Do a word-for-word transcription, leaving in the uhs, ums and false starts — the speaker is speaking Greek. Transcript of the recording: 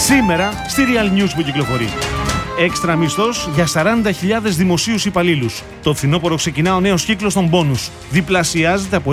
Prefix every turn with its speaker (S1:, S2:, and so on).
S1: Σήμερα στη Real News που κυκλοφορεί. Έξτρα μισθός για σαράντα χιλιάδες δημοσίους υπαλλήλους. Το φθινόπωρο ξεκινά ο νέος κύκλος των μπόνους. Διπλασιάζεται από